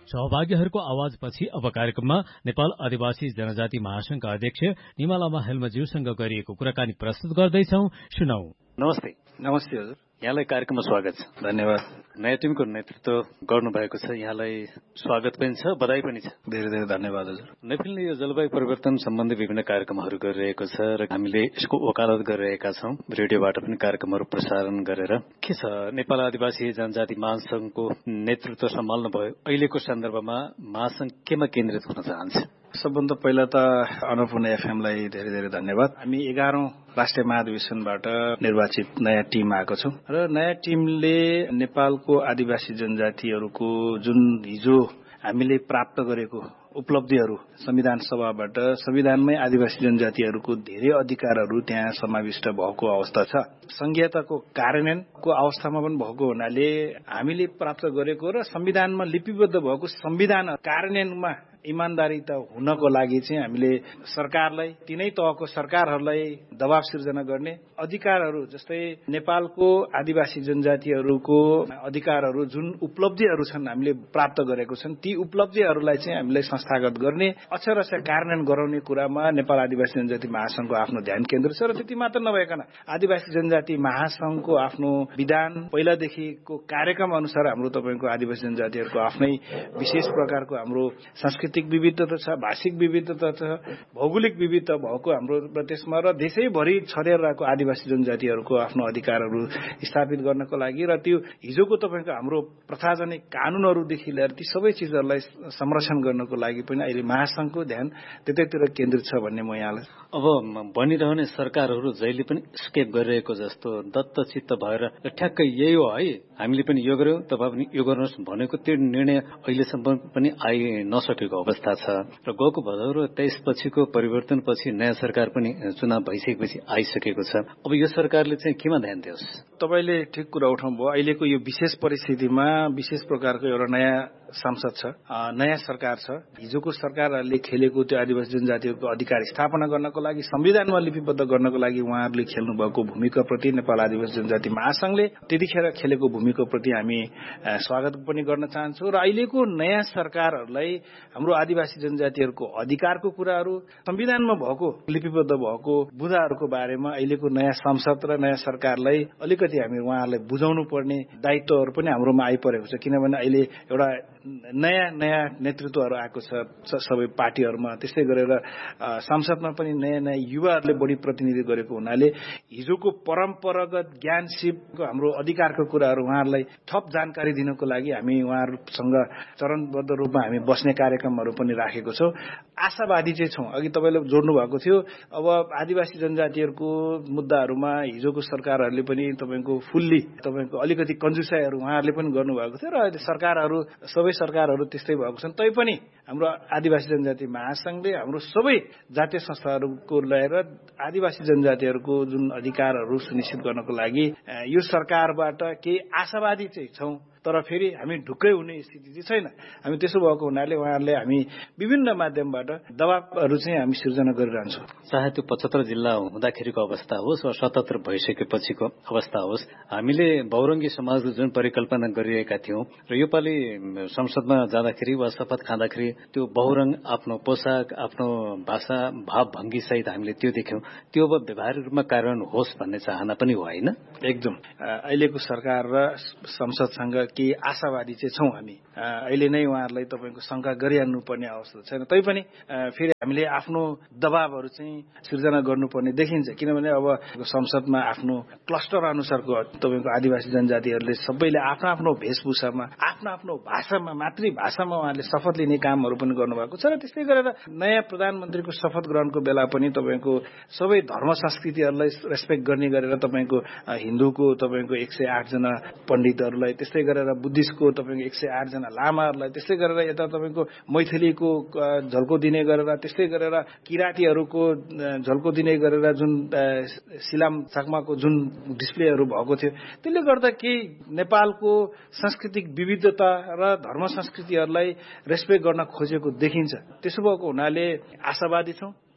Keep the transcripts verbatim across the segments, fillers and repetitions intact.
सहभागीहरूको आवाजपछि अब कार्यक्रममा नेपाल आदिवासी जनजाति महासंघका अध्यक्ष निमा लामा हेल्मज्यूसँग गरिएको कुराकानी प्रस्तुत गर्दैछौ। सुनौ। नमस्ते। नमस्ते हजुर। यहाँलाई कार्यक्रममा स्वागत छ। धन्यवाद। नयाँ टिमको नेतृत्व गर्नुभएको छ, यहाँलाई स्वागत पनि छ, बधाई पनि छ। धेरै धेरै धन्यवाद हजुर। नेफिलले यो जलवायु परिवर्तन सम्बन्धी विभिन्न कार्यक्रमहरू गरिरहेको छ र हामीले यसको वकालत गरिरहेका छौं। रेडियोबाट पनि कार्यक्रमहरू प्रसारण गरेर के छ, नेपाल आदिवासी जनजाति महासंघको नेतृत्व सम्हाल्नु भयो, अहिलेको सन्दर्भमा महासंघ केमा केन्द्रित हुन चाहन्छ? सबभन्दा पहिला त अन्नपूर्ण एफएमलाई धेरै धेरै धन्यवाद। हामी एघारौं राष्ट्रिय महाधिवेशनबाट निर्वाचित नयाँ टिम आएको छौं र नयाँ टिमले नेपालको आदिवासी जनजातिहरूको जुन हिजो हामीले प्राप्त गरेको उपलब्धिहरू संविधान सभाबाट संविधानमै आदिवासी जनजातिहरूको धेरै अधिकारहरू त्यहाँ समाविष्ट भएको अवस्था छ। संघीयताको कार्यान्वयनको अवस्थामा पनि भएको हुनाले हामीले प्राप्त गरेको र संविधानमा लिपिबद्ध भएको संविधान कार्यान्वयनमा इमानदारीता हुनको लागि चाहिँ हामीले सरकारलाई, तीनै तहको सरकारहरूलाई दबाव सिर्जना गर्ने अधिकारहरू, जस्तै नेपालको आदिवासी जनजातिहरूको अधिकारहरू जुन उपलब्धिहरू छन् हामीले प्राप्त गरेको छन्, ती उपलब्धिहरूलाई चाहिँ हामीले संस्थागत गर्ने, अक्षरशः कार्यान्वयन गराउने कुरामा नेपाल आदिवासी जनजाति महासंघको आफ्नो ध्यान केन्द्र छ। र त्यति मात्र नभएकन आदिवासी जनजाति महासंघको आफ्नो विधान, पहिलादेखिको कार्यक्रम अनुसार हाम्रो तपाईको आदिवासी जनजातिहरूको आफ्नै विशेष प्रकारको हाम्रो सांस्कृतिक विविधता छ, भाषिक विविधता छ, भौगोलिक विविधता भएको हाम्रो प्रदेशमा र देशैभरि छरिएर रहेको आदिवासी जनजातिहरूको आफ्नो अधिकारहरू स्थापित गर्नको लागि र त्यो हिजोको तपाईको हाम्रो प्रशासनिक कानूनहरूदेखि लिएर ती सबै चिजहरूलाई संरक्षण गर्नको लागि पनि अहिले महासंघको ध्यान त्यतैतिर केन्द्रित छ भन्ने म यहाँलाई। अब बनिरहने सरकारहरू जहिले पनि स्केप गरिरहेको जस्तो दत्तचित्त भएर ठ्याक्कै यही हो है, हामीले पनि यो गर्यौं, तपाईँ पनि यो गर्नुहोस् भनेको त्यो निर्णय अहिलेसम्म पनि आइ नसकेको अवस्था छ र गएको भदौ तेइस पछिको परिवर्तनपछि नयाँ सरकार पनि चुनाव भइसकेपछि आइसकेको छ। अब यो सरकारले चाहिँ केमा ध्यान दियोस्? तपाईले ठिक कुरा उठाउनु भयो। अहिलेको यो विशेष परिस्थितिमा विशेष प्रकारको एउटा नयाँ संसद छ, नयाँ सरकार छ। हिजोको सरकारहरूले खेलेको त्यो आदिवासी जनजातिहरूको अधिकार स्थापना गर्नको लागि, संविधानमा लिपिबद्ध गर्नको लागि उहाँहरूले खेल्नु भएको भूमिकाप्रति नेपाल आदिवासी जनजाति महासंघले त्यतिखेर खेलेको भूमिकाप्रति हामी स्वागत पनि गर्न चाहन्छौँ। र अहिलेको नयाँ सरकारहरूलाई हाम्रो आदिवासी जनजातिहरूको अधिकारको कुराहरू, संविधानमा भएको लिपिबद्ध भएको बुदाहरूको बारेमा अहिलेको नयाँ संसद र नयाँ सरकारलाई अलिकति हामी उहाँहरूलाई बुझाउनु पर्ने दायित्वहरू पनि हाम्रोमा आइपरेको छ। किनभने अहिले एउटा नयाँ नयाँ नेतृत्वहरू आएको छ सबै पार्टीहरूमा, त्यस्तै गरेर संसदमा पनि नयाँ नयाँ युवाहरूले बढी प्रतिनिधित्व गरेको हुनाले हिजोको परम्परागत ज्ञान सिपको हाम्रो अधिकारको कुराहरू उहाँहरूलाई थप जानकारी दिनको लागि हामी उहाँहरूसँग चरणबद्ध रूपमा हामी बस्ने कार्यक्रमहरू पनि राखेको छौं। आशावादी चाहिँ छौं। अघि तपाईले जोड्नु भएको थियो, अब आदिवासी जनजातिहरूको मुद्दाहरूमा हिजोको सरकारहरूले पनि तपाईको फुल्ली तपाईको अलिकति कन्जुसाइहरू उहाँहरूले पनि गर्नुभएको थियो र सरकारहरू सबै सरकारहरू त्यस्तै भएको छन्। तैपनि हाम्रो आदिवासी जनजाति महासंघले हाम्रो सबै जातीय संस्थाहरूको लिएर आदिवासी जनजातिहरूको जुन अधिकारहरू सुनिश्चित गर्नको लागि यो सरकारबाट केही आशावादी चाहिँ छौं। तर फेरि हामी ढुक्कै हुने स्थिति चाहिँ छैन। हामी त्यसो भएको हुनाले उहाँहरूले हामी विभिन्न माध्यमबाट दबावहरू चाहिँ हामी सिर्जना गरिरहन्छौँ। चाहे त्यो पचहत्तर जिल्ला हुँदाखेरिको अवस्था होस् वा सतहत्तर भइसकेपछिको अवस्था होस्, हामीले बहुरंगी समाजको जुन परिकल्पना गरिरहेका थियौं र योपालि संसदमा जाँदाखेरि वा शपथ खाँदाखेरि त्यो बहुरंग आफ्नो पोसाक, आफ्नो भाषा, भाव भङ्गी सहित हामीले त्यो देख्यौं। त्यो अब व्यवहारिक रूपमा कार्यान्वयन होस् भन्ने चाहना पनि हो, होइन? एकदम। अहिलेको सरकार र संसदसँग केही आशावादी चाहिँ छौं हामी। अहिले नै उहाँहरूलाई तपाईको शंका गरिहाल्नु पर्ने अवस्था छैन। तैपनि फेरि हामीले आफ्नो दबावहरू चाहिँ सिर्जना गर्नुपर्ने देखिन्छ। किनभने अब संसदमा आफ्नो क्लस्टर अनुसारको तपाईको आदिवासी जनजातिहरूले सबैले आफ्नो आफ्नो वेशभूषामा, आफ्नो आफ्नो भाषामा, मातृभाषामा उहाँहरूले शपथ लिने कामहरू पनि गर्नुभएको छ। र त्यस्तै गरेर नयाँ प्रधानमन्त्रीको शपथ ग्रहणको बेला पनि तपाईको सबै धर्म संस्कृतिहरूलाई रेस्पेक्ट गर्ने गरेर तपाईको हिन्दूको तपाईको एक सय आठ जना पण्डितहरूलाई, त्यस्तै गरेर बुद्धिस्टको तपाईको एक सय आठ जना लामाहरूलाई, त्यस्तै गरेर यता तपाईको मैथिलीको झल्को दिने गरेर, त्यस्तै गरेर किराँतीहरूको झल्को दिने गरेर जुन सिलाम चाकमाको जुन डिस्प्लेहरू भएको थियो, त्यसले गर्दा केही नेपालको सांस्कृतिक विविधता र धर्म संस्कृतिहरूलाई रेस्पेक्ट गर्न खोजेको देखिन्छ। त्यसो भएको हुनाले आशावादी छौं।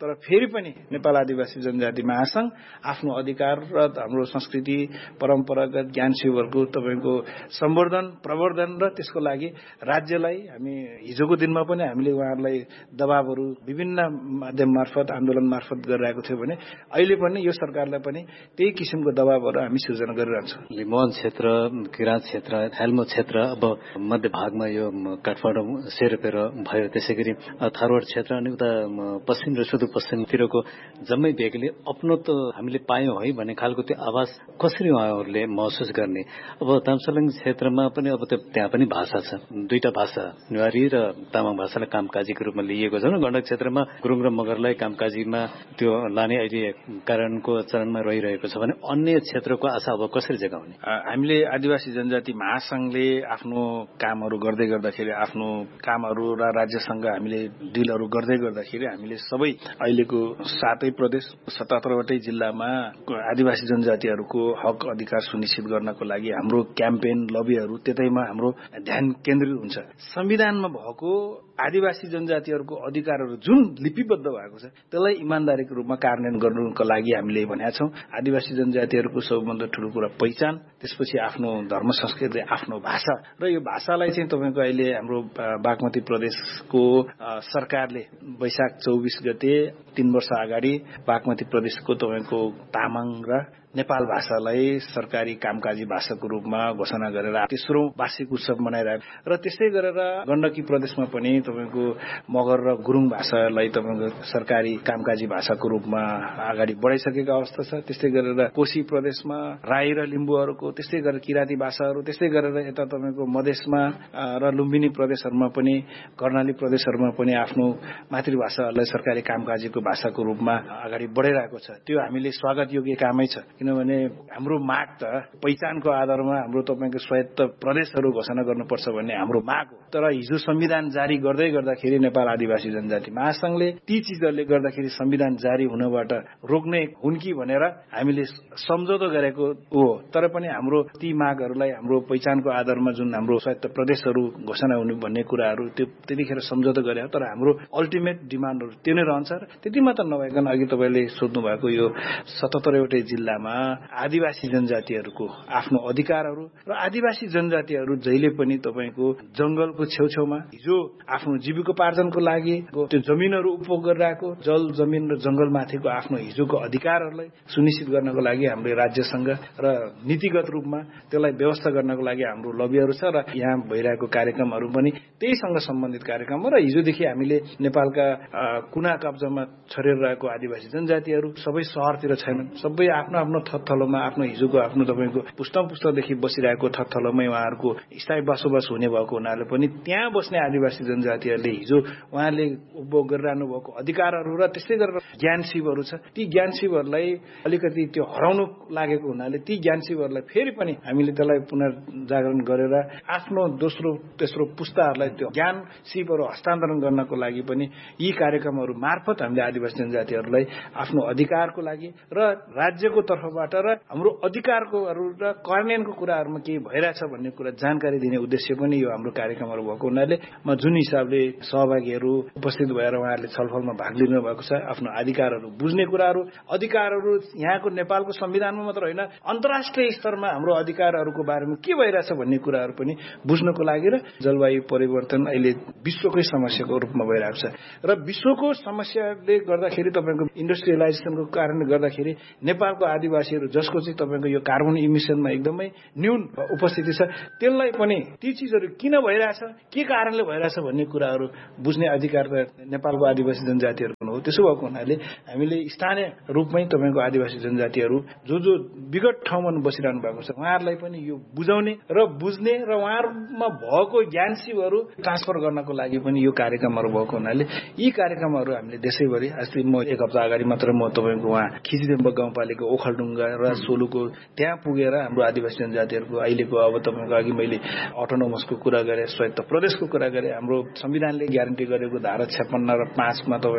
तर फेरि पनि नेपाल आदिवासी जनजाति महासंघ आफ्नो अधिकार र हाम्रो संस्कृति परम्परागत ज्ञान शिविरको तपाईको सम्वर्धन प्रवर्धन र त्यसको लागि राज्यलाई हामी हिजोको दिनमा पनि हामीले उहाँहरूलाई दबावहरू विभिन्न माध्यम मार्फत आन्दोलन मार्फत गरिरहेको थियो भने अहिले पनि यो सरकारलाई पनि त्यही किसिमको दबावहरू हामी सिर्जना गरिरहन्छौँ। लिम्बुवान क्षेत्र, किराँत क्षेत्र, हेल्मो क्षेत्र, अब मध्य भागमा यो काठमाडौँ सेरोपेर भयो, त्यसै गरी थारूवाड क्षेत्र अनि उता पश्चिम र सुदूरपश्चिमतिरको जम्मै भेगले अपनत्व हामीले पायौँ है भन्ने खालको त्यो आवाज कसरी उहाँहरूले महसुस गर्ने? अब तामसालिङ क्षेत्रमा पनि अब त्यहाँ पनि भाषा छ, दुईटा भाषा नेवारी र तामाङ भाषालाई कामकाजीको रूपमा लिएको छ। गण्डक क्षेत्रमा गुरुङ र मगरलाई कामकाजीमा त्यो लाने अहिले कारणको चरणमा रहिरहेको छ भने अन्य क्षेत्रको आशा अब कसरी जगाउने? हामीले आदिवासी जनजाति महासंघले आफ्नो कामहरू गर्दै गर्दाखेरि आफ्नो कामहरू र राज्यसँग हामीले डिलहरू गर्दै गर्दाखेरि हामीले सबै अहिलेको सातै प्रदेश सतहत्तरवटै जिल्लामा आदिवासी जनजातिहरूको हक अधिकार सुनिश्चित गर्नको लागि हाम्रो क्याम्पेन लबीहरू त्यतैमा हाम्रो ध्यान केन्द्रित हुन्छ। संविधानमा भएको आदिवासी जनजातिहरूको अधिकारहरू जुन लिपिबद्ध भएको छ त्यसलाई इमानदारीको रूपमा कार्यान्वयन गर्नुको लागि हामीले भनेका छौँ। आदिवासी जनजातिहरूको सबैभन्दा ठूलो कुरा पहिचान, त्यसपछि आफ्नो धर्म संस्कृति, आफ्नो भाषा र यो भाषालाई चाहिँ तपाईँको अहिले हाम्रो बागमती प्रदेशको सरकारले वैशाख चौबिस गते तीन वर्ष अगाडि बागमती प्रदेशको तपाईँको तामाङ र नेपाल भाषालाई सरकारी कामकाजी भाषाको रूपमा घोषणा गरेर तेस्रो वार्षिक उत्सव मनाइरहेको र त्यस्तै गरेर गण्डकी प्रदेशमा पनि तपाईँको मगर र गुरुङ भाषालाई तपाईँको सरकारी कामकाजी भाषाको रूपमा अगाडि बढाइसकेको अवस्था छ। त्यस्तै गरेर कोशी प्रदेशमा राई र लिम्बूहरूको, त्यस्तै गरेर किराँती भाषाहरू, त्यस्तै गरेर यता तपाईँको मधेसमा र लुम्बिनी प्रदेशहरूमा पनि कर्णाली प्रदेशहरूमा पनि आफ्नो मातृभाषालाई सरकारी कामकाजीको भाषाको रूपमा अगाडि बढाइरहेको छ। त्यो हामीले स्वागत योग्य कामै छ, किनभने हाम्रो माग त पहिचानको आधारमा हाम्रो तपाईँको स्वायत्त प्रदेशहरू घोषणा गर्नुपर्छ भन्ने हाम्रो माग हो। तर हिजो संविधान जारी गर्दै गर्दाखेरि नेपाल आदिवासी जनजाति महासंघले ती चिजहरूले गर्दाखेरि संविधान जारी हुनबाट रोक्ने हुन् कि भनेर हामीले सम्झौता गरेको हो। तर पनि हाम्रो ती मागहरूलाई हाम्रो पहिचानको आधारमा जुन हाम्रो स्वायत्त प्रदेशहरू घोषणा हुनु भन्ने कुराहरू त्यो त्यतिखेर सम्झौता गरे, तर हाम्रो अल्टिमेट डिमान्डहरू त्यो नै रहन्छ। र त्यति मात्र नभइकन अघि तपाईँले सोध्नु भएको यो सतहत्तरवटै जिल्लामा आदिवासी जनजातिहरूको आफ्नो अधिकारहरू र आदिवासी जनजातिहरू जहिले पनि तपाईँको जंगलको छेउछेउमा हिजो आफ्नो जीविकोपार्जनको लागि त्यो जमिनहरू उपभोग गरिरहेको जल जमिन र जंगलमाथिको आफ्नो हिजोको अधिकारहरूलाई सुनिश्चित गर्नको लागि हाम्रो राज्यसँग र नीतिगत रूपमा त्यसलाई व्यवस्था गर्नको लागि हाम्रो लबीहरू छ र यहाँ भइरहेको कार्यक्रमहरू पनि त्यहीसँग सम्बन्धित कार्यक्रम हो। र हिजोदेखि हामीले नेपालका कुना काप्चामा छरेर रहेको आदिवासी जनजातिहरू सबै शहरतिर छैनन्, सबै आफ्नो आफ्नो थलमा आफ्नो हिजोको आफ्नो तपाईँको पुस्ता पुस्तादेखि बसिरहेको थलमै उहाँहरूको स्थायी बसोबास हुने भएको हुनाले पनि त्यहाँ बस्ने आदिवासी जनजातिहरूले हिजो उहाँले उपभोग गरिरहनु भएको अधिकारहरू र त्यस्तै गरेर ज्ञान शिवहरू छ, ती ज्ञान शिवहरूलाई अलिकति त्यो हराउनु लागेको हुनाले ती ज्ञान शिवहरूलाई फेरि पनि हामीले त्यसलाई पुनर्जागरण गरेर आफ्नो दोस्रो तेस्रो पुस्ताहरूलाई त्यो ज्ञान शिवहरू हस्तान्तरण गर्नको लागि पनि यी कार्यक्रमहरू मार्फत हामीले आदिवासी जनजातिहरूलाई आफ्नो अधिकारको लागि र राज्यको तर्फबाट र हाम्रो अधिकारकोहरू र कार्यान्वयनको कुराहरूमा केही भइरहेछ भन्ने कुरा जानकारी दिने उद्देश्य पनि यो हाम्रो कार्यक्रमहरू भएको हुनाले म जुन हिसाबले सहभागीहरू उपस्थित भएर उहाँहरूले छलफलमा भाग लिनु भएको छ, आफ्नो अधिकारहरू बुझ्ने कुराहरू, अधिकारहरू यहाँको नेपालको संविधानमा मात्र होइन अन्तर्राष्ट्रिय स्तरमा हाम्रो अधिकारहरूको बारेमा के भइरहेछ भन्ने कुराहरू पनि बुझ्नको लागि र जलवायु परिवर्तन अहिले विश्वकै समस्याको रूपमा भइरहेको छ र विश्वको समस्याले गर्दाखेरि तपाईँको इन्डस्ट्रियलाइजेसनको कारणले गर्दाखेरि नेपालको आदिवासीहरू जसको चाहिँ तपाईँको यो कार्बन इमिसनमा एकदमै न्यून उपस्थिति छ, त्यसलाई पनि ती चिजहरू किन भइरहेछ, के कारणले भइरहेछ भन्ने कुराहरू बुझ्ने अधिकार त नेपालको आदिवासी जनजातिहरूको हो। त्यसो भएको हुनाले हामीले स्थानीय रूपमै तपाईँको आदिवासी जनजातिहरू जो जो विगत ठाउँमा बसिरहनु भएको छ उहाँहरूलाई पनि यो बुझाउने र बुझ्ने र उहाँहरूमा भएको ज्ञान शिवहरू ट्रान्सफर गर्नको लागि पनि यो कार्यक्रमहरू भएको हुनाले यी कार्यक्रमहरू हामीले देशैभरि अस्ति म एक हप्ता अगाडि मात्र म तपाईँको उहाँ खिचिदेम्बा गाउँपालिका ओखलडुङ्गा र सोलुको त्यहाँ पुगेर हाम्रो आदिवासी जनजातिहरूको अहिलेको अब तपाईँको अघि मैले अटोनोमसको कुरा गरेँ, स्वायत्त प्रदेशको कुरा गरेँ, हाम्रो संविधानले ग्यारेन्टी गरेको धारा छप्पन्न र पाँचमा तपाईँको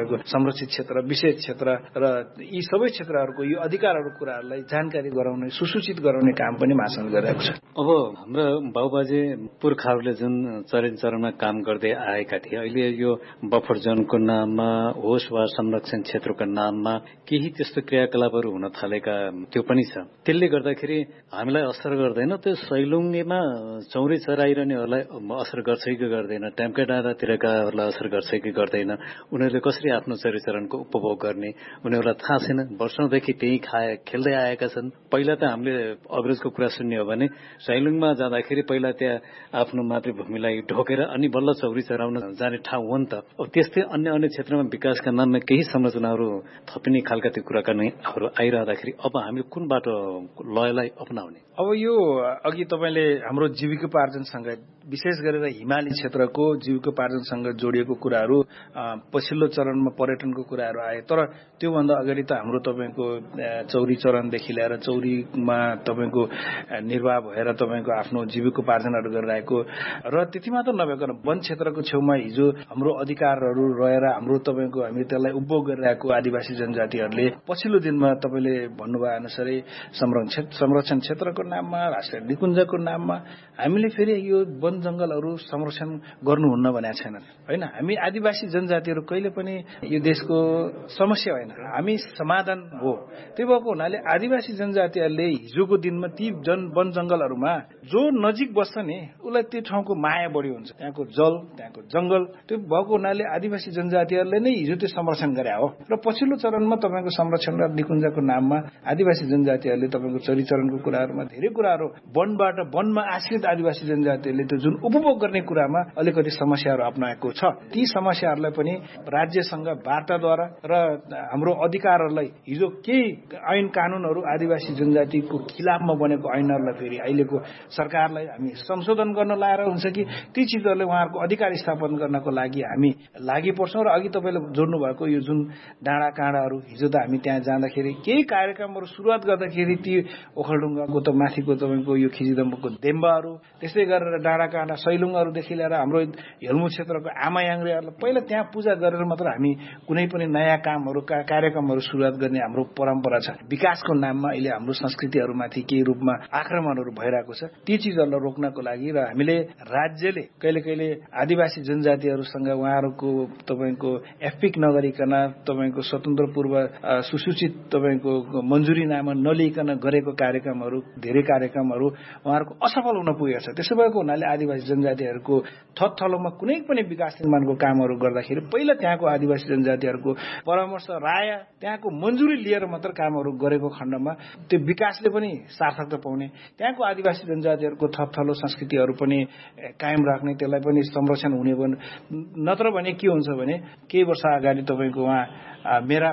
संरक्षित क्षेत्र, विशेष क्षेत्र र यी सबै क्षेत्रहरूको यो अधिकारहरूको कुराहरूलाई जानकारी गराउने, सुसूचित गराउने काम पनि महासंघ गरिरहेको छ। अब हाम्रो बाबुबाजे पुर्खाहरूले जुन चरण चरणमा काम गर्दै आएका थिए, अहिले यो बफर जोनको नाममा होस् वा संरक्षण क्षेत्रको नाममा केही त्यस्तो क्रियाकलापहरू हुन थालेका त्यो पनि छ। त्यसले गर्दाखेरि हामीलाई असर गर्दैन, त्यो सैलुङमा चौरी चराइरहनेहरूलाई असर गर्छ कि गर्दैन, ट्याम्के डाँडातिरकाहरूलाई असर गर्छ कि गर्दैन, उनीहरूले कसरी आफ्नो चरिचरणको उपभोग गर्ने उनीहरूलाई थाहा छैन। वर्षौंदेखि त्यही खाए खेल्दै आएका छन्। पहिला त हामीले अग्रजको कुरा सुन्ने हो भने सैलुङमा जाँदाखेरि पहिला त्यहाँ आफ्नो मातृभूमिलाई ढोकेर अनि बल्ल चौरी चराउन जाने ठाउँ हो नि त। अब त्यस्तै अन्य अन्य क्षेत्रमा विकासका नाममा केही संरचनाहरू थपिने खालका त्यो कुराकानीहरू आइरहँदाखेरि अब हामी कुन बाटो लयलाई अपनाउने? अब यो अघि तपाईँले हाम्रो जीविकोपार्जनसँग विशेष गरेर हिमाली क्षेत्रको जीविकोपार्जनसँग जोडिएको कुराहरू पछिल्लो चरणमा पर्यटनको कुराहरू आए, तर त्योभन्दा अगाडि त हाम्रो तपाईँको चौरी चरणदेखि लिएर चौरीमा तपाईँको निर्वाह भएर तपाईँको आफ्नो जीविकोपार्जनहरू गरिरहेको र त्यति मात्र नभइकन वन क्षेत्रको छेउमा हिजो हाम्रो अधिकारहरू रहेर हाम्रो तपाईँको हामी त्यसलाई उपभोग गरिरहेको आदिवासी जनजातिहरूले पछिल्लो दिनमा तपाईँले भन्नुभयो अनुसारै संरक्षण संरक्षण क्षेत्रको नाममा, राष्ट्रिय निकुञ्जको नाममा हामीले फेरि यो वन जंगलहरू संरक्षण गर्नुहुन्न भनेको छैन होइन। हामी आदिवासी जनजातिहरू कहिले पनि यो देशको समस्या होइन, हामी समाधान हो। त्यो भएको हुनाले आदिवासी जनजातिहरूले हिजोको दिनमा ती जन वन जंगलहरूमा जो नजिक बस्छ नि उसलाई त्यो ठाउँको माया बढी हुन्छ, त्यहाँको जल, त्यहाँको जंगल। त्यो भएको हुनाले आदिवासी जनजातिहरूले नै हिजो त्यो संरक्षण गरे हो र पछिल्लो चरणमा तपाईँको संरक्षण र निकुञ्जको नाममा आदिवासी जनजातिहरूले तपाईँको चरिचरणको कुराहरूमा धेरै कुराहरू वनबाट वनमा आश्रित आदिवासी जनजातिहरूले त्यो जुन उपभोग गर्ने कुरामा अलिकति समस्याहरू अप्नाएको छ। ती समस्याहरूलाई पनि राज्यसँग वार्ताद्वारा र हाम्रो अधिकारहरूलाई हिजो केही ऐन कानूनहरू आदिवासी जनजातिको खिलाफमा बनेको ऐनहरूलाई फेरि अहिलेको सरकारलाई हामी संशोधन गर्न लाएर हुन्छ कि ती चिजहरूले उहाँहरूको अधिकार स्थापन गर्नको लागि हामी लागि पर्छौँ। र अघि तपाईँले जोड्नु भएको यो जुन डाँडा काँडाहरू हिजो त हामी त्यहाँ जाँदाखेरि केही कार्यक्रमहरू सुरुवात गर्दाखेरि ती ओखलढुङ्गाको त माथिको तपाईँको यो खिचिदम्बको देम्बाहरू, त्यस्तै गरेर डाँडा काँडा सैलुङहरूदेखि लिएर हाम्रो हेल्मु क्षेत्रको आमायाङ्ग्रेहरूलाई पहिला त्यहाँ पूजा गरेर मात्र हामी कुनै पनि नयाँ कामहरू कार्यक्रमहरू सुरुवात गर्ने हाम्रो परम्परा छ। विकासको नाममा अहिले हाम्रो संस्कृतिहरूमाथि केही रूपमा आक्रमणहरू भइरहेको छ। ती चिजहरूलाई रोक्नको लागि र हामीले राज्यले कहिले कहिले आदिवासी जनजातिहरूसँग उहाँहरूको तपाईँको एफपिक नगरिकन तपाईँको स्वतन्त्र पूर्व सुसूचित तपाईँको मन्जुरी नाममा नलिकन गरेको कार्यक्रमहरू धेरै कार्यक्रमहरू उहाँहरूको असफल हुन पुगेको छ। त्यसो भएको हुनाले आदिवासी जनजातिहरूको थतथलोमा कुनै पनि विकास निर्माणको कामहरू गर्दाखेरि पहिला त्यहाँको आदिवासी जनजातिहरूको परामर्श, राय, त्यहाँको मन्जुरी लिएर मात्र कामहरू गरेको खण्डमा त्यो विकासले पनि सार्थकता पाउने, त्यहाँको आदिवासी जनजातिहरूको थतथलो संस्कृतिहरू पनि कायम राख्ने, त्यसलाई पनि संरक्षण हुने। नत्र भने के हुन्छ भने केही वर्ष अगाडि तपाईँको उहाँ मेरा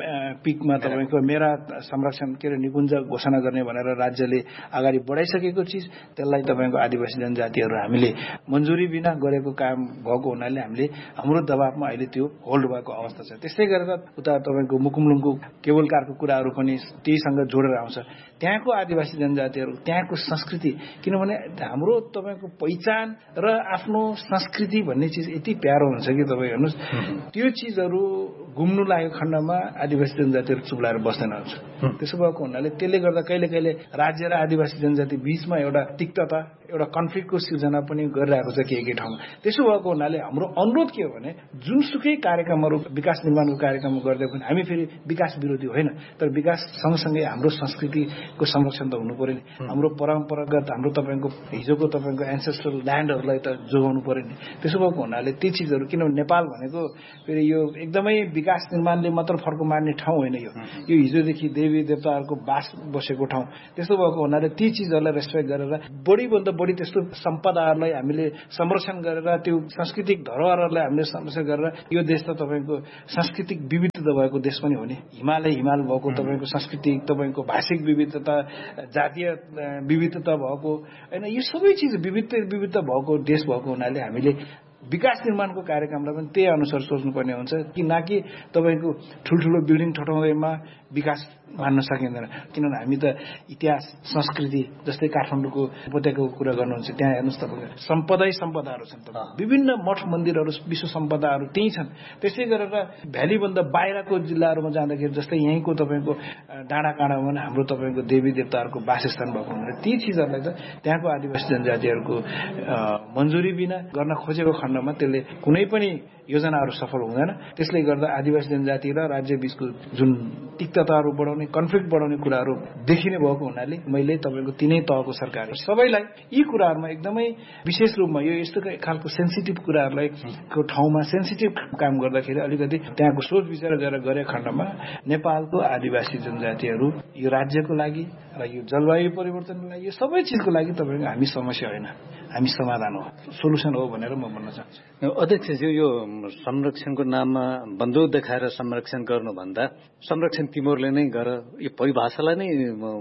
पिकमा तपाईँको मेरा संरक्षण के अरे निकुञ्ज घोषणा गर्ने भनेर राज्यले अगाडि बढाइसकेको चिज त्यसलाई तपाईँको आदिवासी जनजातिहरू हामीले मन्जुरी बिना गरेको काम भएको हुनाले हामीले हाम्रो दबावमा अहिले त्यो होल्ड भएको अवस्था छ। त्यस्तै गरेर उता तपाईँको मुकुमलुङको केबल कारको कुराहरू पनि त्यहीसँग जोडेर आउँछ। त्यहाँको आदिवासी जनजातिहरू, त्यहाँको संस्कृति, किनभने हाम्रो तपाईँको पहिचान र आफ्नो संस्कृति भन्ने चिज यति प्यारो हुन्छ कि तपाईँ हेर्नुहोस् त्यो चिजहरू घुम्नु लागेको खण्डमा आदिवासी जनजातिहरू चुप्लाएर बस्दैन हुन्छ। त्यसो भएको हुनाले त्यसले गर्दा कहिले कहिले राज्य र आदिवासी जनजाति बीचमा एउटा तिक्तता, एउटा कन्फ्लिक्टको सिर्जना पनि गरिरहेको छ केही केही ठाउँमा। त्यसो भएको हुनाले हाम्रो अनुरोध के हो भने जुनसुकै कार्यक्रमहरू विकास निर्माणको कार्यक्रम गर्दै पनि हामी फेरि विकास विरोधी होइन, तर विकास सँगसँगै हाम्रो संस्कृतिको संरक्षण त हुनु पर्यो नि। हाम्रो परम्परागत हाम्रो तपाईँको हिजोको तपाईँको एन्सेस्ट्रल ल्यान्डहरूलाई त जोगाउनु पर्यो नि। त्यसो भएको हुनाले ती चिजहरू, किनभने नेपाल भनेको फेरि यो एकदमै विकास निर्माणले मात्र फर्को मार्ने ठाउँ होइन। यो यो हिजोदेखि देवी देवताहरूको बास बसेको ठाउँ। त्यस्तो भएको हुनाले ती चिजहरूलाई रेस्पेक्ट गरेर बढीभन्दा बढी त्यस्तो सम्पदाहरूलाई हामीले संरक्षण गरेर त्यो सांस्कृतिक धरोहरहरूलाई हामीले संरक्षण गरेर यो देश त तपाईँको सांस्कृतिक विविधता भएको देश पनि हो नि। हिमालय हिमाल भएको तपाईँको सांस्कृतिक, तपाईँको भाषिक विविधता, जातीय विविधता भएको होइन, यो सबै चिज विविध विविधता भएको देश भएको हुनाले हामीले विकास निर्माणको कार्यक्रमलाई पनि त्यही अनुसार सोच्नुपर्ने हुन्छ कि न कि तपाईँको ठुल्ठुलो बिल्डिङ ठटाउँदैमा विकास मान्न सकिँदैन। किनभने हामी त इतिहास संस्कृति जस्तै काठमाडौँको उपत्यकाको कुरा गर्नुहुन्छ, त्यहाँ हेर्नुहोस् तपाईँको सम्पदै सम्पदाहरू छन्, विभिन्न मठ मन्दिरहरू विश्व सम्पदाहरू त्यही छन्। त्यसै गरेर भ्यालीभन्दा बाहिरको जिल्लाहरूमा जाँदाखेरि जस्तै यहीँको तपाईँको डाँडा काँडामा पनि हाम्रो तपाईँको देवी देवताहरूको वासस्थान भएको हुनाले ती चिजहरूलाई त त्यहाँको आदिवासी जनजातिहरूको मन्जुरी बिना गर्न खोजेको खण्डमा त्यसले कुनै पनि योजनाहरू सफल हुँदैन। त्यसले गर्दा आदिवासी जनजाति र राज्य बीचको जुन तिक्तताहरू बढाउने, कन्फ्लिक्ट बढाउने कुराहरू देखिने भएको हुनाले मैले तपाईँको तिनै तहको सरकार सबैलाई यी कुराहरूमा एकदमै विशेष रूपमा यो यस्तो खालको सेन्सिटिभ कुराहरूलाई को ठाउँमा सेन्सिटिभ काम गर्दाखेरि अलिकति त्यहाँको सोच विचार गरेर गरे खण्डमा नेपालको आदिवासी जनजातिहरू यो राज्यको लागि र यो जलवायु परिवर्तनको लागि यो सबै चिजको लागि तपाईँको हामी समस्या होइन, हामी समाधान हो, सोलुसन हो भनेर म भन्न चाहन्छु। अध्यक्षज्यू, यो संरक्षणको नाममा बन्दुक देखाएर संरक्षण गर्नुभन्दा संरक्षण तिमीहरूले नै गर, यो परिभाषालाई नै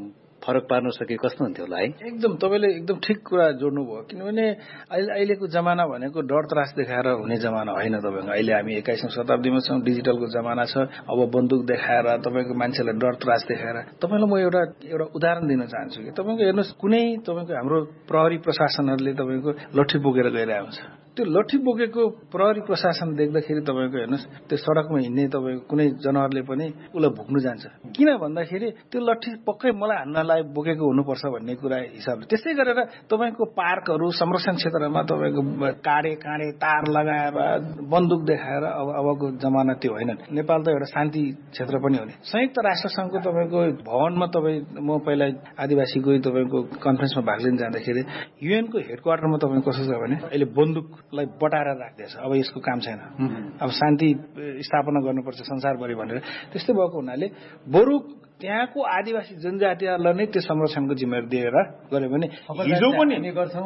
फरक पार्न सके कस्तो हुन्थ्यो होला है? एकदम तपाईँले एकदम ठिक कुरा जोड्नुभयो। किनभने अहिले अहिलेको जमाना भनेको डर त्रास देखाएर हुने जमाना होइन। तपाईँको अहिले हामी एक्काइसौँ शताब्दीमा छौँ, डिजिटलको जमाना छ। अब बन्दुक देखाएर तपाईँको मान्छेलाई डर त्रास देखाएर तपाईँलाई म एउटा एउटा उदाहरण दिन चाहन्छु कि तपाईँको हेर्नुहोस्, कुनै तपाईँको हाम्रो प्रहरी प्रशासनहरूले तपाईँको लट्ठी बोकेर गइरहेको हुन्छ। त्यो लट्ठी बोकेको प्रहरी प्रशासन देख्दाखेरि तपाईँको हेर्नुहोस्, त्यो सडकमा हिँड्ने तपाईँको कुनै जनावरले पनि उसलाई भुक्नु जान्छ। किन भन्दाखेरि त्यो लट्ठी पक्कै मलाई हान्नलाई बोकेको हुनुपर्छ भन्ने कुरा हिसाबले। त्यसै गरेर तपाईँको पार्कहरू संरक्षण क्षेत्रमा तपाईँको काँडे काँडे तार लगाएर बन्दुक देखाएर अब अबको जमाना त्यो होइन। नेपाल त एउटा शान्ति क्षेत्र पनि हो नि। संयुक्त राष्ट्र संघको तपाईँको भवनमा तपाईँ म पहिला आदिवासी गई तपाईँको कन्फरेन्समा भाग लिन जाँदाखेरि युएनको हेडक्वार्टरमा तपाईँ कसो छ भने अहिले बन्दुक लाई बटाएर राख्दैछ। अब यसको काम छैन, अब शान्ति स्थापना गर्नुपर्छ संसारभरि भनेर। त्यस्तै भएको हुनाले बरु त्यहाँको आदिवासी जनजातिहरूलाई नै त्यो संरक्षणको जिम्मेवारी दिएर गऱ्यो भने हिजो पनि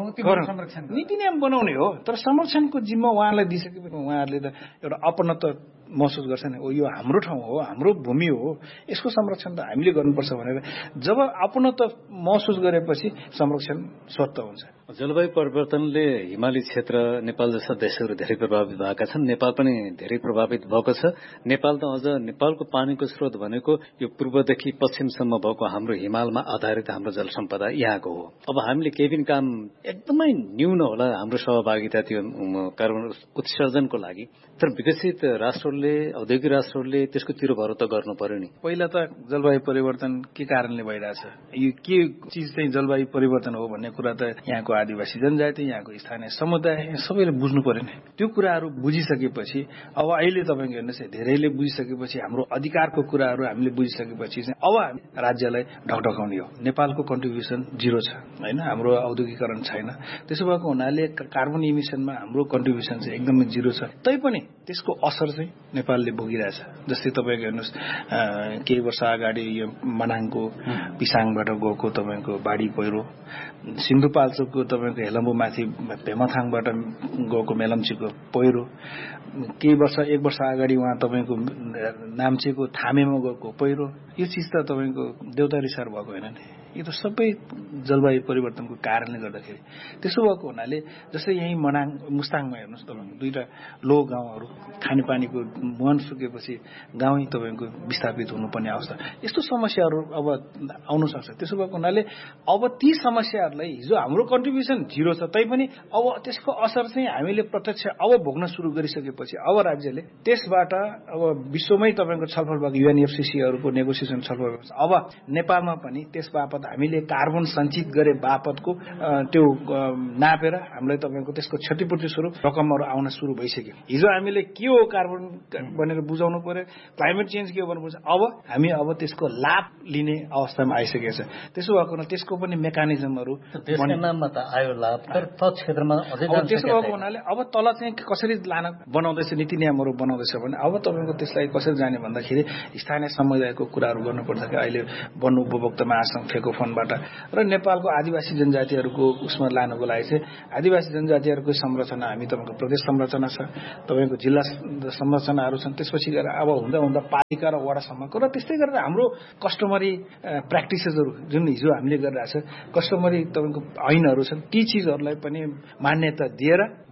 नीति नियम बनाउने हो, तर संरक्षणको जिम्मा उहाँलाई दिइसकेपछि उहाँहरूले त एउटा अपनत्व महसुस गर्छ नि। ओ यो हाम्रो ठाउँ हो, हाम्रो भूमि हो, यसको संरक्षण त हामीले गर्नुपर्छ भनेर जब अपनत्व महसुस गरेपछि संरक्षण स्वतः हुन्छ। जलवायु परिवर्तनले हिमाली क्षेत्र नेपाल जस्ता देशहरू धेरै प्रभावित भएका छन्। नेपाल पनि धेरै प्रभावित भएको छ। नेपाल त अझ नेपालको पानीको स्रोत भनेको यो पूर्वदेखि पश्चिमसम्म भएको हाम्रो हिमालमा आधारित हाम्रो जल सम्पदा यहाँको हो। अब हामीले केही पनि काम एकदमै न्यून होला हाम्रो सहभागिता त्यो कार्बन उत्सर्जनको लागि, तर विकसित राष्ट्रहरूले औद्योगिक राष्ट्रहरूले त्यसको तिरोभरो त गर्नु पर्यो नि। पहिला त जलवायु परिवर्तन के कारणले भइरहेछ, यो के चिज चाहिँ जलवायु परिवर्तन हो भन्ने कुरा त यहाँको आदिवासी जनजाति, यहाँको स्थानीय समुदाय सबैले बुझ्नु पर्यो नि। त्यो कुराहरू बुझिसकेपछि अब अहिले तपाईँको हेर्नुहोस्, धेरैले बुझिसकेपछि हाम्रो अधिकारको कुराहरू हामीले बुझिसकेपछि चाहिँ अब हामी राज्यलाई ढकढकाउने हो। नेपालको कन्ट्रिब्युसन जिरो छ होइन, हाम्रो औद्योगिकरण छैन। त्यसो भएको हुनाले कार्बन इमिसनमा हाम्रो कन्ट्रिब्युसन चाहिँ एकदमै जिरो छ। तैपनि त्यसको असर चाहिँ नेपालले भोगिरहेछ। जस्तै तपाईँको हेर्नुहोस्, केही वर्ष अगाडि यो मनाङको पिसाङबाट गएको तपाईँको बाढी पहिरो, सिन्धुपाल्चोकको तपाईँको हेलम्बुमाथि भेमाथाङबाट गएको मेलम्चीको पहिरो, केही वर्ष एक वर्ष अगाडि उहाँ तपाईँको नाम्चेको थामेमा गएको पहिरो, यो चिज त तपाईँको देउतारी सार भएको होइन नि। यो त सबै जलवायु परिवर्तनको कारणले गर्दाखेरि। त्यसो भएको हुनाले जस्तै यहीँ मनाङ मुस्ताङमा हेर्नुहोस्, तपाईँको दुईवटा लो गाउँहरू खानेपानीको मुहान सुकेपछि गाउँ तपाईँको विस्थापित हुनुपर्ने अवस्था, यस्तो समस्याहरू अब आउन सक्छ। त्यसो भएको हुनाले अब ती समस्याहरूलाई हिजो हाम्रो कन्ट्रिब्युसन जिरो छ, तैपनि अब त्यसको असर चाहिँ हामीले प्रत्यक्ष अब भोग्न सुरु गरिसकेपछि अब राज्यले त्यसबाट अब विश्वमै तपाईँको छलफल भएको युएनएफसीसीहरूको नेगोसिएसन छलफल भएको छ। अब नेपालमा पनि त्यस बापत हामीले कार्बन सञ्चित गरे बापतको त्यो नापेर हामीलाई तपाईँको त्यसको क्षतिपूर्ति स्वरूप रकमहरू आउन सुरु भइसक्यो। हिजो हामीले के हो कार्बन भनेर बुझाउनु पर्यो, क्लाइमेट चेन्ज के हो भन्नु पर्छ। अब हामी अब त्यसको लाभ लिने अवस्थामा आइसकेको छ। त्यसो भएको त्यसको पनि मेकानिजमहरू नाममा त आयो लाभ, तर तल क्षेत्रमा अझै त्यसो भएको हुनाले अब तल चाहिँ कसरी लान बनाउँदैछ, नीति नियमहरू बनाउँदैछ भने अब तपाईँको त्यसलाई कसरी जाने भन्दाखेरि स्थानीय समुदायको कुराहरू गर्नुपर्छ कि अहिले वन उपभोक्ता महासङ्घ फेको फन्डबाट र नेपालको आदिवासी जनजातिहरूको उसमा लानुको लागि चाहिँ आदिवासी जनजातिहरूको संरचना हामी तपाईँको प्रदेश संरचना छ, तपाईँको जिल्ला संरचनाहरू छन्। त्यसपछि गएर अब हुँदा हुँदा पालिका र वडासम्मको र त्यस्तै गरेर हाम्रो कस्टमरी प्र्याक्टिसेसहरू जुन हिजो हामीले गरिरहेछ, कस्टमरी तपाईँको ऐनहरू छन्, ती चिजहरूलाई पनि मान्यता दिएर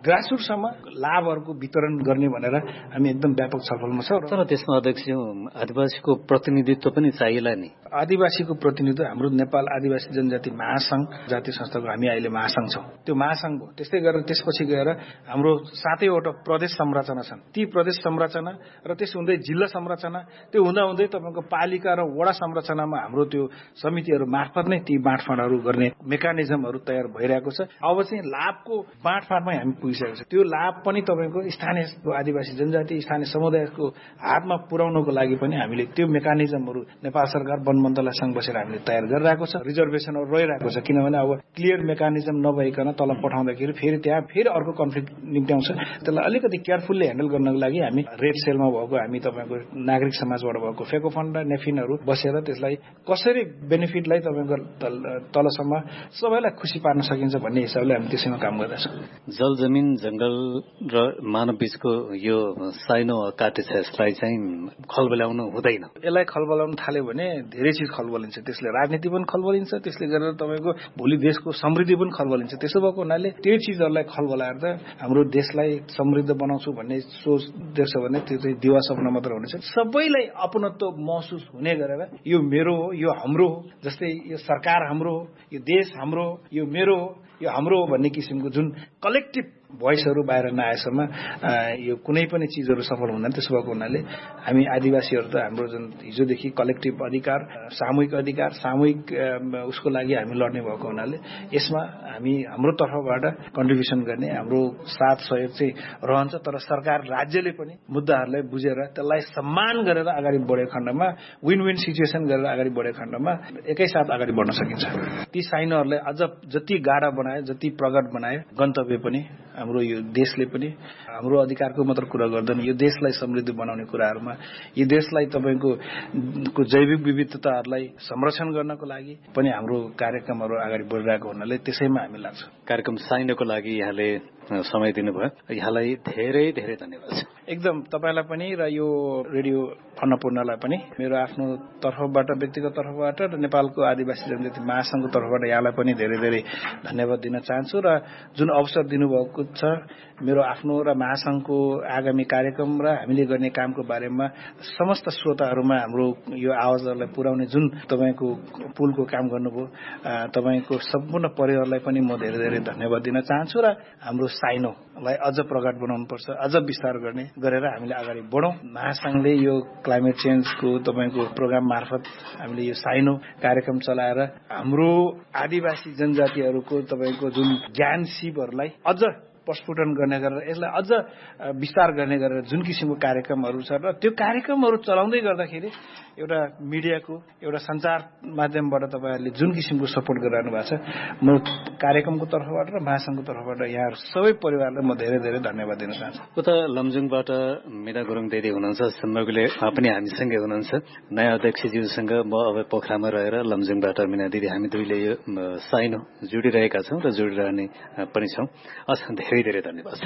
ग्रासरुटसम्म लाभहरूको वितरण गर्ने भनेर हामी एकदम व्यापक छलफलमा छौँ। तर त्यसमा अध्यक्ष आदिवासीको प्रतिनिधित्व पनि चाहिएला नि। आदिवासीको प्रतिनिधित्व हाम्रो नेपाल आदिवासी जनजाति महासंघ जातीय संस्थाको हामी अहिले महासंघ छौँ। त्यो महासंघ हो। त्यस्तै गरेर त्यसपछि गएर हाम्रो सातैवटा प्रदेश संरचना छन्। ती प्रदेश संरचना र त्यस हुँदै जिल्ला संरचना, त्यो हुँदा हुँदै तपाईँको पालिका र वडा संरचनामा हाम्रो त्यो समितिहरू मार्फत नै ती बाँडफाँडहरू गर्ने मेकानिजमहरू तयार भइरहेको छ। अब चाहिँ लाभको बाँडफाँडमै हामी पुगिसकेको छ। त्यो लाभ पनि तपाईँको स्थानीय आदिवासी जनजाति स्थानीय समुदायको हातमा पुर्याउनको लागि पनि हामीले त्यो मेकानिजमहरू नेपाल सरकार वन मन्त्रालयसँग बसेर हामीले तयार गरिरहेको छ। रिजर्भेसनहरू रहिरहेको छ, किनभने अब क्लियर मेकानिजम नभइकन तल पठाउँदाखेरि फेरि त्यहाँ फेरि अर्को कन्फ्लिक्ट निम्त्याउँछ। त्यसलाई अलिकति केयरफुल्ली ह्यान्डल गर्नको लागि हामी रेड सेलमा भएको हामी तपाईँको नागरिक समाजबाट भएको फेको फन्ड र नेफिनहरू बसेर त्यसलाई कसरी बेनिफिटलाई तपाईँको तलसम्म सबैलाई खुसी पार्न सकिन्छ भन्ने हिसाबले हामी त्यसैमा काम गर्दैछौँ। जल जमिन जंगल र मानव बीचको यो साइनो काटे छ, यसलाई चाहिँ खलबल्याउनु हुँदैन। यसलाई खलबलाउन थाल्यो भने धेरै चिज खलबलिन्छ। त्यसले राजनीति पनि खलबलिन्छ, त्यसले गरेर तपाईँको भोलि देशको समृद्धि पनि खलबलिन्छ। त्यसो भएको हुनाले त्यो चिजहरूलाई खलबलाएर त हाम्रो देशलाई समृद्ध बनाउँछु भन्ने सोच देख्छ भने त्यो चाहिँ दिवा सपना मात्र हुनेछ। सबैलाई अपनत्व महसुस हुने गरेर यो मेरो हो, यो हाम्रो हो, जस्तै यो सरकार हाम्रो हो, यो देश हाम्रो हो, यो मेरो हो, यो हाम्रो हो भन्ने किसिमको जुन कलेक्टिभ भोइसहरू बाहिर नआएसम्म यो कुनै पनि चिजहरू सफल हुँदैन। त्यसो भएको हुनाले हामी आदिवासीहरू त हाम्रो जुन हिजोदेखि कलेक्टिभ अधिकार, सामूहिक अधिकार, सामूहिक उसको लागि हामी लड्ने भएको हुनाले यसमा हामी हाम्रो तर्फबाट कन्ट्रिब्युसन गर्ने हाम्रो साथ सहयोग चाहिँ रहन्छ। तर सरकार राज्यले पनि मुद्दाहरूलाई बुझेर त्यसलाई सम्मान गरेर अगाडि बढेको खण्डमा विन विन सिचुएसन गरेर अगाडि बढेको खण्डमा एकैसाथ अगाडि बढ्न सकिन्छ। ती साइनहरूलाई अझ जति गाढा बनायो, जति प्रगट बनायो, गन्तव्य पनि हाम्रो यो देशले पनि हाम्रो अधिकारको मात्र कुरा गर्दैन, यो देशलाई समृद्ध बनाउने कुराहरूमा यो देशलाई तपाईँको को जैविक विविधताहरूलाई संरक्षण गर्नको लागि पनि हाम्रो कार्यक्रमहरू अगाडि बढिरहेको हुनाले त्यसैमा हामी लाग्छौँ। कार्यक्रम साइनोको लागि यहाँले समय दिनुभयो, यहाँलाई धेरै धेरै धन्यवाद छ। एकदम तपाईँलाई पनि र यो रेडियो अन्नपूर्णलाई पनि मेरो आफ्नो तर्फबाट व्यक्तिगत तर्फबाट र नेपालको आदिवासी जनजाति महासंघको तर्फबाट यहाँलाई पनि धेरै धेरै धन्यवाद दिन चाहन्छु। र जुन अवसर दिनुभएको छ मेरो आफ्नो र महासंघको आगामी कार्यक्रम र हामीले गर्ने कामको बारेमा समस्त श्रोताहरूमा हाम्रो यो आवाजहरूलाई पुर्याउने जुन तपाईँको पुलको काम गर्नुभयो, तपाईँको सम्पूर्ण परिवारलाई पनि म धेरै धेरै धन्यवाद दिन चाहन्छु। र हाम्रो साइनोलाई अझ प्रगाड बनाउनुपर्छ, अझ विस्तार गर्ने गरेर हामीले अगाडि बढौँ। महासंघले यो क्लाइमेट चेन्जको तपाईँको प्रोग्राम मार्फत हामीले यो साइनो कार्यक्रम चलाएर हाम्रो आदिवासी जनजातिहरूको तपाईँको जुन ज्ञान सिपहरूलाई अझ प्रस्फुटन गर्ने गरेर यसलाई अझ विस्तार गर्ने गरेर जुन किसिमको कार्यक्रमहरू छ र त्यो कार्यक्रमहरू चलाउँदै गर्दाखेरि एउटा मिडियाको एउटा सञ्चार माध्यमबाट तपाईँहरूले जुन किसिमको सपोर्ट गरिरहनु भएको छ, म कार्यक्रमको तर्फबाट र महासंघको तर्फबाट यहाँ सबै परिवारलाई म धेरै धेरै धन्यवाद दिन चाहन्छु। उता लमजुङबाट मिना गुरुङ दिदी हुनुहुन्छ, सम्मगले पनि हामीसँगै हुनुहुन्छ। नयाँ अध्यक्षज्यूसँग म अब पोखरामा रहेर लमजुङबाट मिना दिदी हामी दुईले यो साइनो जोडिरहेका छौँ र जोडिरहने पनि छौँ। अझ धेरै धेरै धन्यवाद।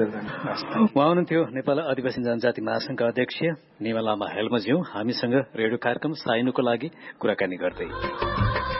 उहाँ हुनुहुन्थ्यो नेपाल आदिवासी जनजाति महासंघका अध्यक्ष निमा लामा हेल्मज्यू हामीसँग रेडियो कार्यक्रम साइनोको लागि कुराकानी गर्दै।